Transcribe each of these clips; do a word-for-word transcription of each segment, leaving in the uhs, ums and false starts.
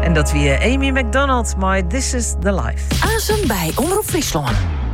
En dat wie Amy Macdonald, maar This is the Life. Azen bij Omroep Friesland.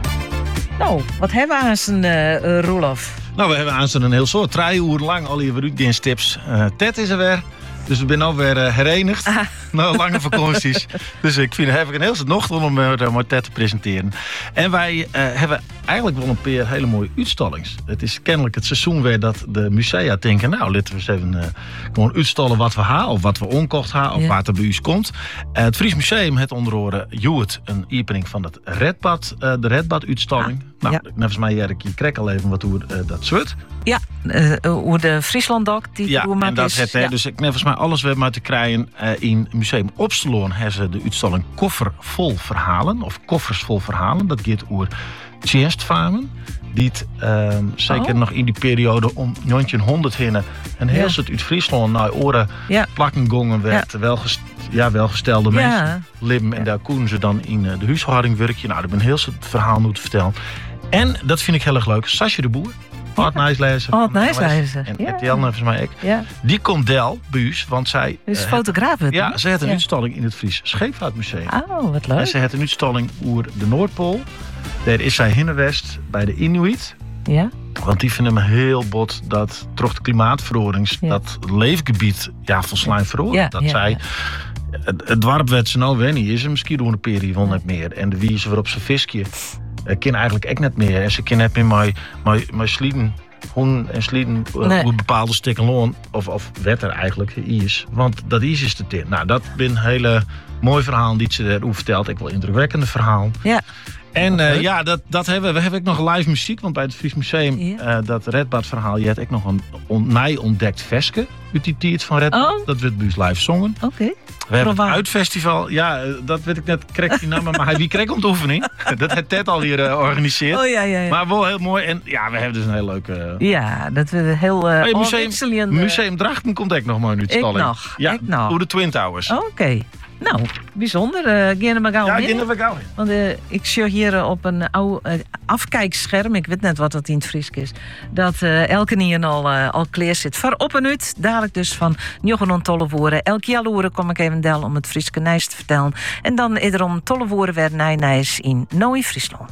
Nou, wat hebben we aan zijn uh, Roelof? Nou, we hebben aan zijn een heel soort. Drie uur lang al hier weer tips. Uh, Ted is er weer. Dus ik ben ook weer uh, herenigd. Ah. Nou, lange vakanties. Dus ik vind, heb ik een heel soort nog om uh, maar Ted te presenteren. En wij uh, hebben eigenlijk wel een paar hele mooie uitstallings. Het is kennelijk het seizoen weer dat de musea denken... nou, laten we eens even uh, gewoon uitstallen wat we hebben... of wat we onkocht hebben, of ja. waar het bij ons komt. Uh, het Fries Museum heeft onder andere Joert een opening van het Redbad, uh, de Redbad-uitstalling. Ah, nou, ja. Volgens mij Jerk, je krek al even wat hoe uh, dat zwart. Ja, uh, hoe de Frieslanddag die ja, en dat is. Het, ja. Dus ik heb volgens mij alles weer maar te krijgen uh, in Museum Opsteloon hebben ze de uitstalling Koffer vol verhalen of Koffers vol verhalen. Dat gaat over tjenstvamen. Die het, uh, zeker oh. nog in die periode om negentienhonderd heen en heel ja. soort uit Friesland naar oren ja. plakken gongen werd ja. welgest, ja, welgestelde ja. mensen leven en ja. daar konden ze dan in uh, de huishouding werken. Nou, dat ben een heel soort verhaal moeten vertellen. En dat vind ik heel erg leuk. Sasje de Boer. Hard ja. nice lezen. Hard nice lezen. En ja. R T L volgens mij ook. Ja. Die komt del buus, want zij... Dus uh, fotograaf. Het, ja, ze heeft een ja. uitstalling in het Fries Scheepvaartmuseum. Oh, wat leuk. En ze heeft een uitstalling over de Noordpool. Daar is zij hinnenwest bij de Inuit. Ja. Want die vinden hem heel bot dat toch de klimaatverordening, ja. dat leefgebied ja, volslijn verhoort. Ja, dat ja, zij... Ja. Het, het dorp werd ze nou weer niet. Is er misschien door een periode ja. net meer. En de wijze waarop ze visje... Ik ken eigenlijk echt net meer. En ze ken net meer mijn slieden. Hoen en slieden nee. hoe bepaalde stukken loon. Of, of wetter eigenlijk is. Want dat is is te tin. Nou, dat ben een hele mooi verhaal die ze erover vertelt. Ik wel indrukwekkende verhaal. Ja. En uh, ja, dat, dat hebben we. We hebben ook nog live muziek. Want bij het Fries Museum, ja. uh, dat Redbad verhaal, je hebt ook nog een on, nij ontdekt veske. Uit die tijd van Redbad. Oh. Dat werd bij ons live zongen. Oké. Okay. We hebben het uitfestival. Ja, dat weet ik net. Krek die naam, maar hij wie kreeg om de oefening. Dat heeft Ted al hier georganiseerd. Uh, oh ja, ja, ja. Maar wel heel mooi. En ja, we hebben dus een heel leuke. Uh... Ja, dat we heel. Uh, hey, museum, museum Drachten komt ook nog maar in de stalling. Ik nog. Ja, ik nog. Door de Twin Towers. Oké. Okay. Nou, bijzonder. Uh, Gaan we gauw ja, in. gaan we gauw in. Want uh, ik zie hier op een oude uh, afkijkscherm, ik weet net wat dat in het Fries is, dat uh, elke nier al, uh, al klaar zit. Voor op en uit, dadelijk dus van njogen tolle woorden. Elk jaar loeren kom ik even del om het Frieske Nijs te vertellen. En dan is er om tolle woorden weer Nijs in Nooi Friesland.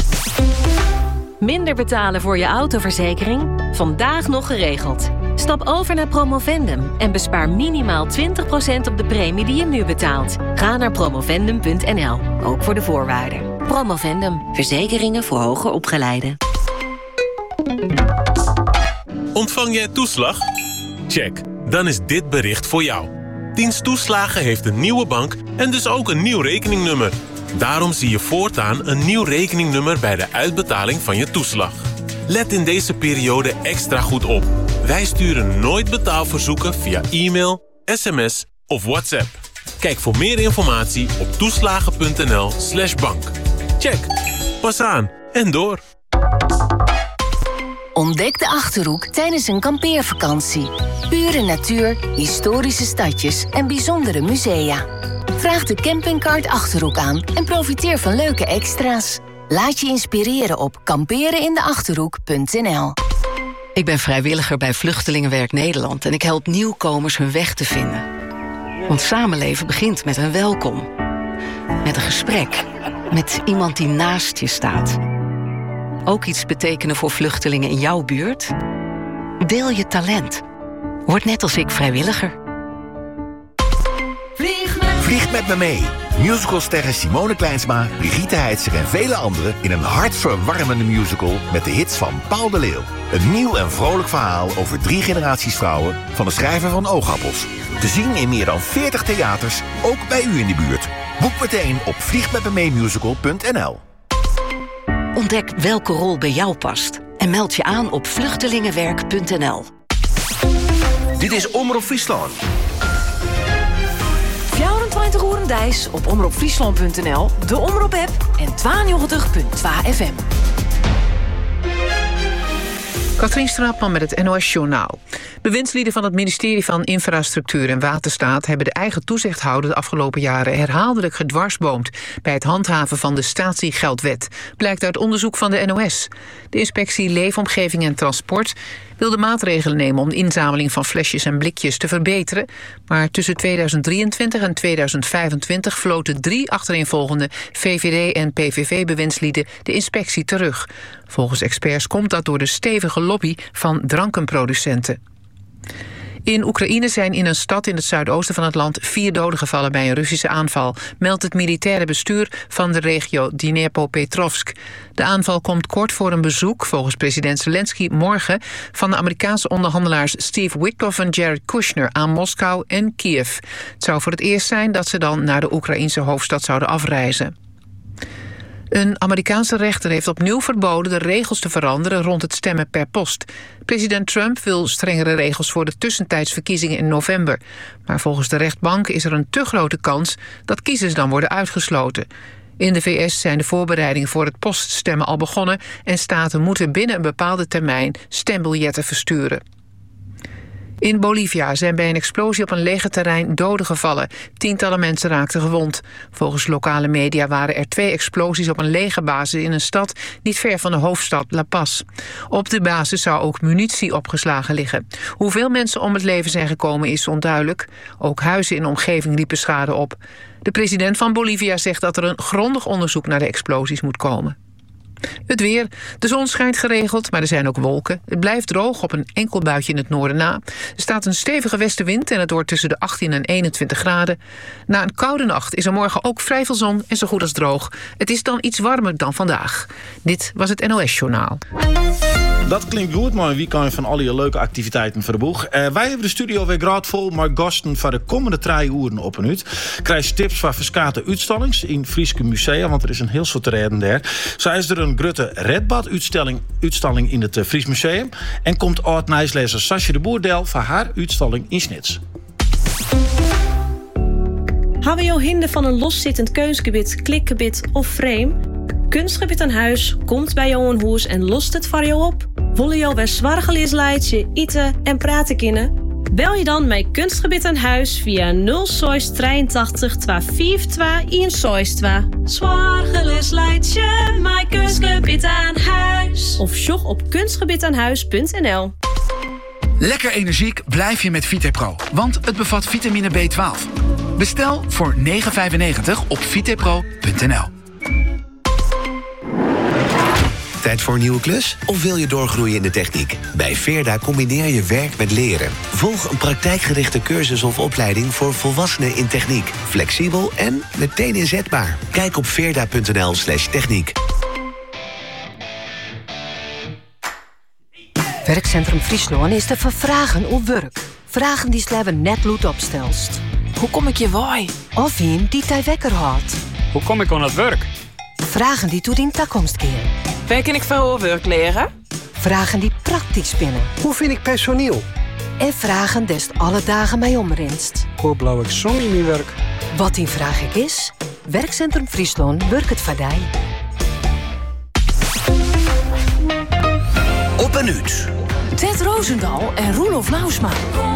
Minder betalen voor je autoverzekering? Vandaag nog geregeld. Stap over naar Promovendum en bespaar minimaal twintig procent op de premie die je nu betaalt. Ga naar promovendum punt n l, ook voor de voorwaarden. Promovendum, verzekeringen voor hoger opgeleiden. Ontvang jij toeslag? Check, dan is dit bericht voor jou. Dienst Toeslagen heeft een nieuwe bank en dus ook een nieuw rekeningnummer. Daarom zie je voortaan een nieuw rekeningnummer bij de uitbetaling van je toeslag. Let in deze periode extra goed op. Wij sturen nooit betaalverzoeken via e-mail, sms of WhatsApp. Kijk voor meer informatie op toeslagen punt n l slash bank. Check. Pas aan en door. Ontdek de Achterhoek tijdens een kampeervakantie. Pure natuur, historische stadjes en bijzondere musea. Vraag de campingkaart Achterhoek aan en profiteer van leuke extra's. Laat je inspireren op kamperenindeachterhoek punt n l. Ik ben vrijwilliger bij Vluchtelingenwerk Nederland en ik help nieuwkomers hun weg te vinden. Want samenleven begint met een welkom. Met een gesprek. Met iemand die naast je staat. Ook iets betekenen voor vluchtelingen in jouw buurt? Deel je talent. Word net als ik vrijwilliger. Vlieg met, Vlieg met me mee. Musicalsterren Simone Kleinsma, Brigitte Heitzer en vele anderen in een hartverwarmende musical met de hits van Paul de Leeuw. Een nieuw en vrolijk verhaal over drie generaties vrouwen van de schrijver van Oogappels. Te zien in meer dan veertig theaters, ook bij u in de buurt. Boek meteen op vlieg met me mee musical punt n l. Ontdek welke rol bij jou past en meld je aan op vluchtelingenwerk punt n l. Dit is Omroep Friesland. vierentwintig uur Dijs op omroep friesland punt n l, de Omroep-app en tweeënnegentig punt twee F M. Katrien Straatman met het N O S Journaal. Bewindslieden van het ministerie van Infrastructuur en Waterstaat hebben de eigen toezichthouder de afgelopen jaren herhaaldelijk gedwarsboomd bij het handhaven van de statiegeldwet, blijkt uit onderzoek van de N O S. De inspectie Leefomgeving en Transport wilde maatregelen nemen om de inzameling van flesjes en blikjes te verbeteren. Maar tussen tweeduizend drieëntwintig en tweeduizend vijfentwintig floten drie achtereenvolgende V V D- en P V V-bewindslieden de inspectie terug. Volgens experts komt dat door de stevige lobby van drankenproducenten. In Oekraïne zijn in een stad in het zuidoosten van het land vier doden gevallen bij een Russische aanval, meldt het militaire bestuur van de regio Dnepropetrovsk. De aanval komt kort voor een bezoek, volgens president Zelensky morgen, van de Amerikaanse onderhandelaars Steve Witkoff en Jared Kushner aan Moskou en Kiev. Het zou voor het eerst zijn dat ze dan naar de Oekraïnse hoofdstad zouden afreizen. Een Amerikaanse rechter heeft opnieuw verboden de regels te veranderen rond het stemmen per post. President Trump wil strengere regels voor de tussentijdsverkiezingen in november. Maar volgens de rechtbank is er een te grote kans dat kiezers dan worden uitgesloten. In de V S zijn de voorbereidingen voor het poststemmen al begonnen en staten moeten binnen een bepaalde termijn stembiljetten versturen. In Bolivia zijn bij een explosie op een legerterrein doden gevallen. Tientallen mensen raakten gewond. Volgens lokale media waren er twee explosies op een legerbasis in een stad niet ver van de hoofdstad La Paz. Op de basis zou ook munitie opgeslagen liggen. Hoeveel mensen om het leven zijn gekomen is onduidelijk. Ook huizen in de omgeving liepen schade op. De president van Bolivia zegt dat er een grondig onderzoek naar de explosies moet komen. Het weer. De zon schijnt geregeld, maar er zijn ook wolken. Het blijft droog op een enkel buitje in het noorden na. Er staat een stevige westenwind en het wordt tussen de achttien en eenentwintig graden. Na een koude nacht is er morgen ook vrij veel zon en zo goed als droog. Het is dan iets warmer dan vandaag. Dit was het N O S-journaal. Dat klinkt goed, maar wie kan van al je leuke activiteiten voor de boeg? Uh, wij hebben de studio weer graadvol, maar gasten voor de komende drie uren op en uit. Krijg tips van verschillende uitstallings in Frieske musea, want er is een heel soort te redden daar. Zo is er een grote redbad-uitstalling uitstalling in het uh, Fries Museum. En komt oud-nijslezer Sasje de Boerdel voor haar uitstalling in Snits. Hebben we jou hinder van een loszittend keusgebied, klikgebied of frame? Kunstgebied aan huis komt bij jou een hoes en lost het voor jou op. Willen jou weer zwargeleersleidje, eten en praten kunnen? Bel je dan met Kunstgebied aan huis via nul zes drieëntachtig tweehonderdvijfentwintig eenenzestig. Zwargeleersleidje, mijn Kunstgebied aan huis. Of sjog op kunstgebiedaanhuis punt n l. Lekker energiek blijf je met Vitepro, want het bevat vitamine B twaalf. Bestel voor negen vijfennegentig op vitepro punt n l. Tijd voor een nieuwe klus? Of wil je doorgroeien in de techniek? Bij Veerda combineer je werk met leren. Volg een praktijkgerichte cursus of opleiding voor volwassenen in techniek. Flexibel en meteen inzetbaar. Kijk op veerda punt n l slash techniek. Werkcentrum Friesland is te vervragen op werk. Vragen die sleven net lood opstelst. Hoe kom ik je waai? Of een die tij wekker houdt. Hoe kom ik aan het werk? Vragen die toe in toekomst keren. Waar kan ik veel werk leren? Vragen die praktisch spinnen. Hoe vind ik personeel? En vragen des alle dagen mij omrinst. Hoe blauw ik zon in mijn werk? Wat die vraag ik is, Werkcentrum Friesland werkt het voor jou. Op en uit. Ted Roosendaal en Roelof Nausma.